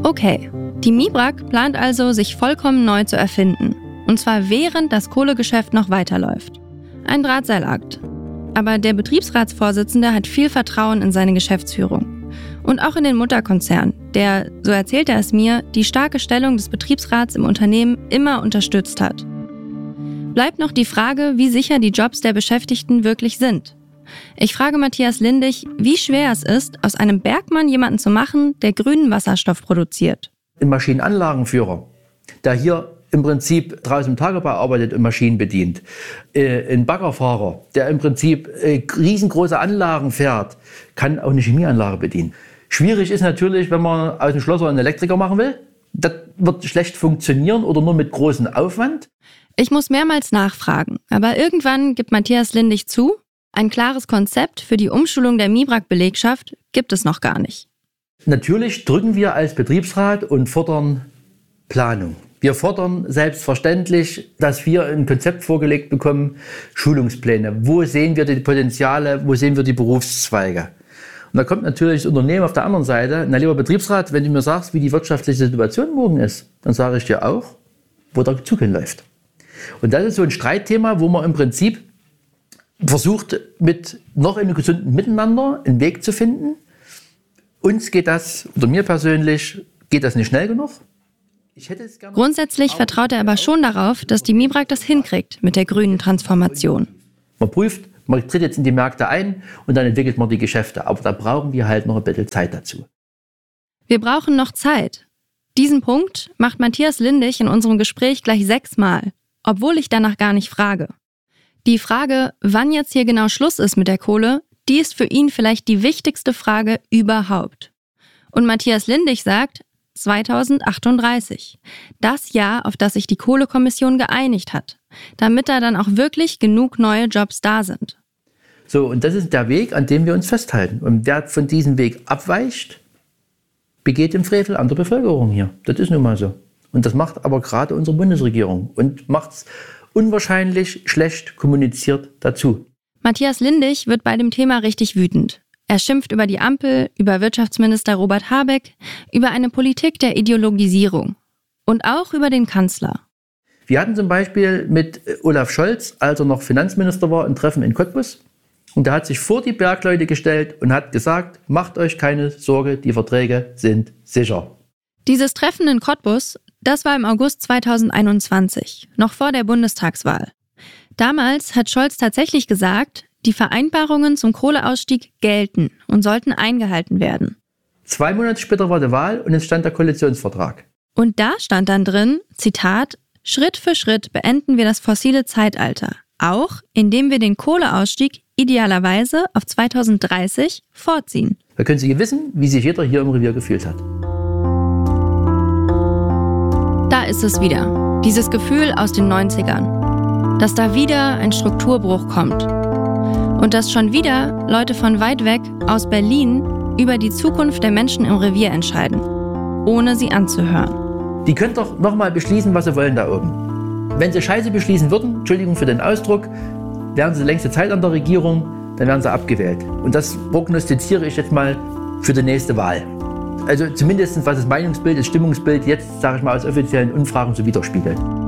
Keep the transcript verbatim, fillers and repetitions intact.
Okay, die MIBRAG plant also, sich vollkommen neu zu erfinden. Und zwar während das Kohlegeschäft noch weiterläuft. Ein Drahtseilakt. Aber der Betriebsratsvorsitzende hat viel Vertrauen in seine Geschäftsführung. Und auch in den Mutterkonzern, der, so erzählt er es mir, die starke Stellung des Betriebsrats im Unternehmen immer unterstützt hat. Bleibt noch die Frage, wie sicher die Jobs der Beschäftigten wirklich sind. Ich frage Matthias Lindig, wie schwer es ist, aus einem Bergmann jemanden zu machen, der grünen Wasserstoff produziert. Ein Maschinenanlagenführer, der hier im Prinzip draußen im Tagebau arbeitet und Maschinen bedient. Äh, ein Baggerfahrer, der im Prinzip äh, riesengroße Anlagen fährt, kann auch eine Chemieanlage bedienen. Schwierig ist natürlich, wenn man aus dem Schlosser einen Elektriker machen will. Das wird schlecht funktionieren oder nur mit großem Aufwand. Ich muss mehrmals nachfragen, aber irgendwann gibt Matthias Lindig zu, ein klares Konzept für die Umschulung der MIBRAG-Belegschaft gibt es noch gar nicht. Natürlich drücken wir als Betriebsrat und fordern Planung. Wir fordern selbstverständlich, dass wir ein Konzept vorgelegt bekommen, Schulungspläne. Wo sehen wir die Potenziale, wo sehen wir die Berufszweige? Und da kommt natürlich das Unternehmen auf der anderen Seite. Na, lieber Betriebsrat, wenn du mir sagst, wie die wirtschaftliche Situation morgen ist, dann sage ich dir auch, wo der Zug hinläuft. Und das ist so ein Streitthema, wo man im Prinzip versucht, mit noch einem gesunden Miteinander einen Weg zu finden. Uns geht das, oder mir persönlich, geht das nicht schnell genug. Ich hätte es gerne. Grundsätzlich vertraut er aber schon darauf, dass die MIBRAG das hinkriegt mit der grünen Transformation. Man prüft, man tritt jetzt in die Märkte ein und dann entwickelt man die Geschäfte. Aber da brauchen wir halt noch ein bisschen Zeit dazu. Wir brauchen noch Zeit. Diesen Punkt macht Matthias Lindig in unserem Gespräch gleich sechsmal, obwohl ich danach gar nicht frage. Die Frage, wann jetzt hier genau Schluss ist mit der Kohle, die ist für ihn vielleicht die wichtigste Frage überhaupt. Und Matthias Lindig sagt zweitausendachtunddreißig, das Jahr, auf das sich die Kohlekommission geeinigt hat, damit da dann auch wirklich genug neue Jobs da sind. So, und das ist der Weg, an dem wir uns festhalten. Und wer von diesem Weg abweicht, begeht den Frevel an der Bevölkerung hier. Das ist nun mal so. Und das macht aber gerade unsere Bundesregierung und macht es unwahrscheinlich schlecht kommuniziert dazu. Matthias Lindig wird bei dem Thema richtig wütend. Er schimpft über die Ampel, über Wirtschaftsminister Robert Habeck, über eine Politik der Ideologisierung und auch über den Kanzler. Wir hatten zum Beispiel mit Olaf Scholz, als er noch Finanzminister war, ein Treffen in Cottbus. Und der hat sich vor die Bergleute gestellt und hat gesagt, macht euch keine Sorge, die Verträge sind sicher. Dieses Treffen in Cottbus, das war im August zweitausendeinundzwanzig, noch vor der Bundestagswahl. Damals hat Scholz tatsächlich gesagt, die Vereinbarungen zum Kohleausstieg gelten und sollten eingehalten werden. Zwei Monate später war die Wahl und es stand der Koalitionsvertrag. Und da stand dann drin, Zitat, Schritt für Schritt beenden wir das fossile Zeitalter, auch indem wir den Kohleausstieg idealerweise auf zweitausenddreißig vorziehen. Da können Sie wissen, wie sich jeder hier im Revier gefühlt hat. Da ist es wieder, dieses Gefühl aus den neunzigern, dass da wieder ein Strukturbruch kommt. Und dass schon wieder Leute von weit weg aus Berlin über die Zukunft der Menschen im Revier entscheiden, ohne sie anzuhören. Die können doch nochmal beschließen, was sie wollen da oben. Wenn sie Scheiße beschließen würden, Entschuldigung für den Ausdruck, wären sie längste Zeit an der Regierung, dann wären sie abgewählt. Und das prognostiziere ich jetzt mal für die nächste Wahl. Also zumindest was das Meinungsbild, das Stimmungsbild jetzt, sage ich mal, aus offiziellen Umfragen so widerspiegelt.